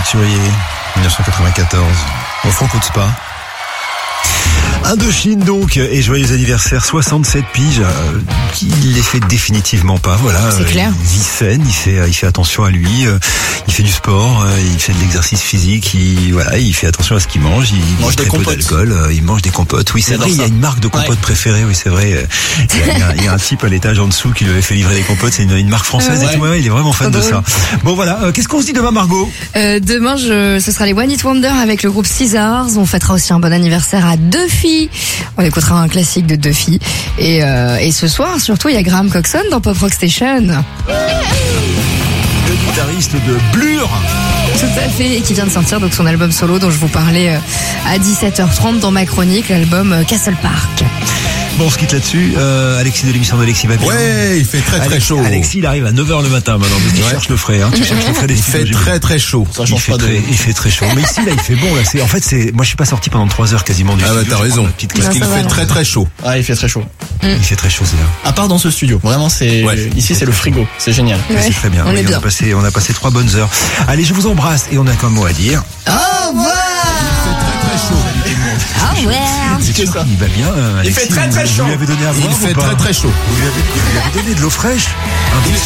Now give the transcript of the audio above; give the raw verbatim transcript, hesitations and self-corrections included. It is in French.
Couturier, dix-neuf cent quatre-vingt-quatorze, au Franco de Spa. Indochine donc, et joyeux anniversaire, soixante-sept piges, euh, il les fait définitivement pas, voilà. C'est clair. Il vit saine, il fait, il fait attention à lui, euh, il fait du sport, euh, il fait de l'exercice physique, il, voilà, il fait attention à ce qu'il mange, il, il mange très peu d'alcool, euh, il mange des compotes. Oui, c'est vrai, il y a une marque de compotes ouais. préférée, oui, c'est vrai. Il y, a, il, y a, il y a un type à l'étage en dessous qui lui avait fait livrer des compotes, c'est une, une marque française ouais. et tout, ouais, il est vraiment fan de ça. Bon voilà, euh, qu'est-ce qu'on se dit demain, Margot? euh, Demain, je, ce sera les One Hit Wonder avec le groupe Caesars. On fêtera aussi un bon anniversaire à Duffy. On écoutera un classique de Duffy. Et, euh, et ce soir, surtout, il y a Graham Coxon dans Pop Rock Station. Le guitariste de Blur. Tout à fait, et qui vient de sortir donc son album solo dont je vous parlais à dix-sept heures trente dans ma chronique, l'album Castle Park. Bon, on se quitte là-dessus. Euh, Alexis de l'émission d'Alexis va bien. Ouais, il fait très très Alex, chaud. Alexis, il arrive à neuf heures le matin maintenant. Tu ouais. cherches le frais, hein. Tu cherches le frais des Il fait très très chaud. Ça il, fait très, il fait très chaud. Mais ici, là, il fait bon, là. C'est, en fait, c'est, moi, je suis pas sorti pendant trois heures quasiment du ah studio. Ah, bah, t'as raison. Parce qu'il fait là. très très chaud. Ah, il fait très chaud. Mm. Il fait très chaud, c'est là. À part dans ce studio. Vraiment, c'est, ouais. ici, c'est le frigo. C'est génial. Ouais. C'est très bien. On, oui, est on bien. a passé, on a passé trois bonnes heures. Allez, je vous embrasse et on a qu'un mot à dire. Au revoir! Il fait très très chaud. Ah ouais. C'est sûr qu'il va bien, Alexis. Il fait très très chaud. Vous lui avez donné à boire Il fait ou pas très très chaud. Vous lui avez, vous lui avez donné de l'eau fraîche?